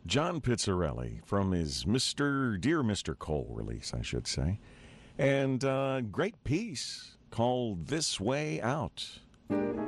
John Pizzarelli from his Dear Mr. Cole release, I should say. And great piece called This Way Out.